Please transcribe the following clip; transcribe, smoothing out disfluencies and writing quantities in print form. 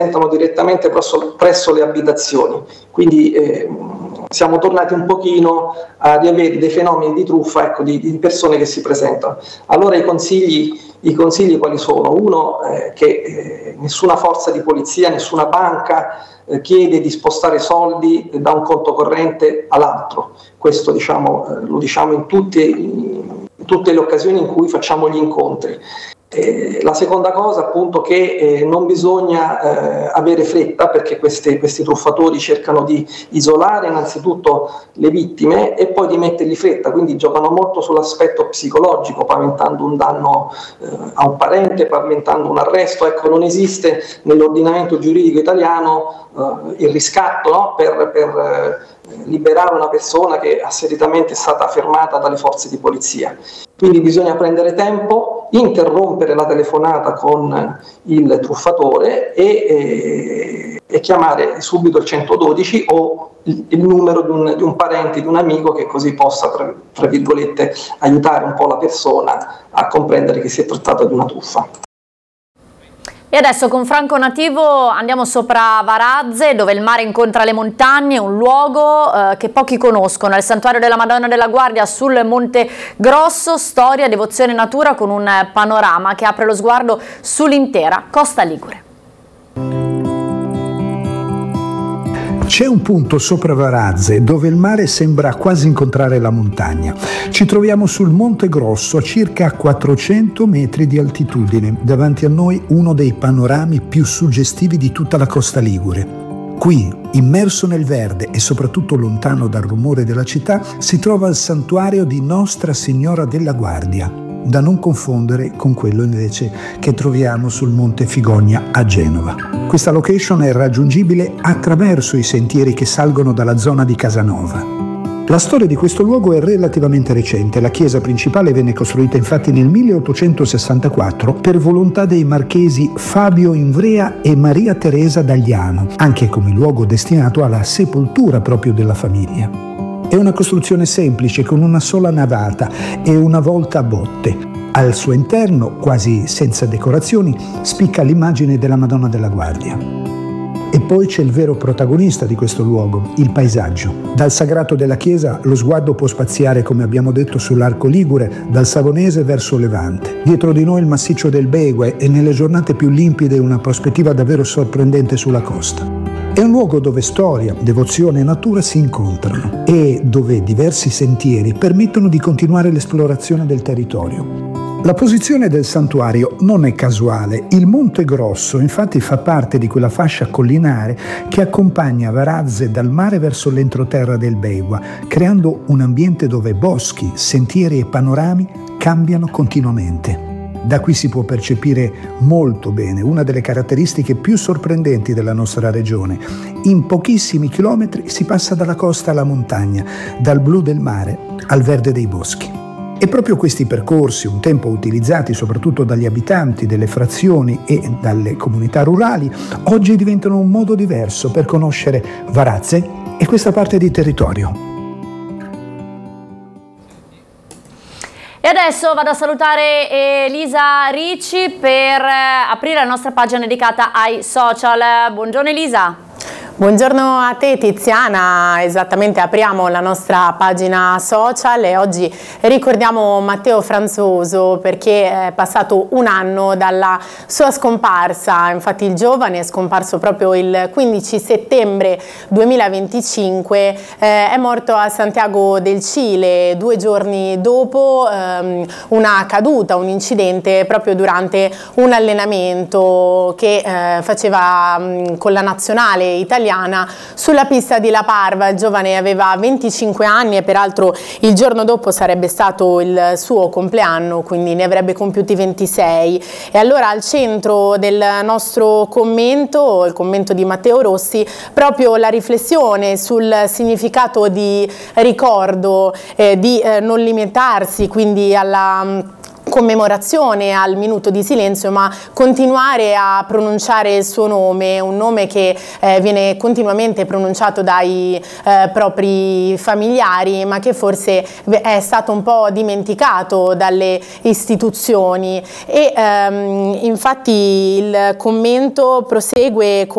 direttamente presso le abitazioni, quindi siamo tornati un pochino a riavere dei fenomeni di truffa, ecco, di persone che si presentano. Allora i consigli quali sono? Uno, che nessuna forza di polizia, nessuna banca chiede di spostare soldi da un conto corrente all'altro. Questo lo diciamo in tutte le occasioni in cui facciamo gli incontri. La seconda cosa, appunto, che non bisogna avere fretta, perché questi truffatori cercano di isolare innanzitutto le vittime e poi di mettergli fretta, quindi giocano molto sull'aspetto psicologico, paventando un danno a un parente, paventando un arresto. Ecco, non esiste nell'ordinamento giuridico italiano il riscatto, no? per liberare una persona che asseritamente è stata fermata dalle forze di polizia. Quindi bisogna prendere tempo, interrompere la telefonata con il truffatore e chiamare subito il 112 o il numero di un parente, di un amico, che così possa, tra virgolette, aiutare un po' la persona a comprendere che si è trattato di una truffa. E adesso con Franco Nativo andiamo sopra Varazze, dove il mare incontra le montagne, un luogo che pochi conoscono, il santuario della Madonna della Guardia sul Monte Grosso, storia, devozione, natura, con un panorama che apre lo sguardo sull'intera costa ligure. C'è un punto sopra Varazze dove il mare sembra quasi incontrare la montagna. Ci troviamo sul Monte Grosso a circa 400 metri di altitudine. Davanti a noi uno dei panorami più suggestivi di tutta la costa ligure. Qui, immerso nel verde e soprattutto lontano dal rumore della città, si trova il santuario di Nostra Signora della Guardia, da non confondere con quello invece che troviamo sul Monte Figogna a Genova. Questa location è raggiungibile attraverso i sentieri che salgono dalla zona di Casanova. La storia di questo luogo è relativamente recente. La chiesa principale venne costruita infatti nel 1864 per volontà dei marchesi Fabio Invrea e Maria Teresa d'Agliano, anche come luogo destinato alla sepoltura proprio della famiglia. È una costruzione semplice con una sola navata e una volta a botte. Al suo interno, quasi senza decorazioni, spicca l'immagine della Madonna della Guardia. E poi c'è il vero protagonista di questo luogo, il paesaggio. Dal sagrato della chiesa lo sguardo può spaziare, come abbiamo detto, sull'arco ligure, dal Savonese verso Levante. Dietro di noi il massiccio del Begue e nelle giornate più limpide una prospettiva davvero sorprendente sulla costa. È un luogo dove storia, devozione e natura si incontrano e dove diversi sentieri permettono di continuare l'esplorazione del territorio. La posizione del santuario non è casuale. Il Monte Grosso infatti fa parte di quella fascia collinare che accompagna Varazze dal mare verso l'entroterra del Beigua, creando un ambiente dove boschi, sentieri e panorami cambiano continuamente. Da qui si può percepire molto bene una delle caratteristiche più sorprendenti della nostra regione. In pochissimi chilometri si passa dalla costa alla montagna, dal blu del mare al verde dei boschi. E proprio questi percorsi, un tempo utilizzati soprattutto dagli abitanti delle frazioni e dalle comunità rurali, oggi diventano un modo diverso per conoscere Varazze e questa parte di territorio. E adesso vado a salutare Elisa Ricci per aprire la nostra pagina dedicata ai social. Buongiorno Elisa. Buongiorno a te Tiziana, esattamente apriamo la nostra pagina social e oggi ricordiamo Matteo Franzoso perché è passato un anno dalla sua scomparsa. Infatti il giovane è scomparso proprio il 15 settembre 2025, è morto a Santiago del Cile 2 giorni dopo una caduta, un incidente proprio durante un allenamento che faceva con la nazionale italiana sulla pista di La Parva. Il giovane aveva 25 anni e peraltro il giorno dopo sarebbe stato il suo compleanno, quindi ne avrebbe compiuti 26. E allora al centro del nostro commento, il commento di Matteo Rossi, proprio la riflessione sul significato di ricordo, di non limitarsi quindi alla commemorazione, al minuto di silenzio, ma continuare a pronunciare il suo nome, un nome che viene continuamente pronunciato dai propri familiari, ma che forse è stato un po' dimenticato dalle istituzioni. E infatti il commento prosegue con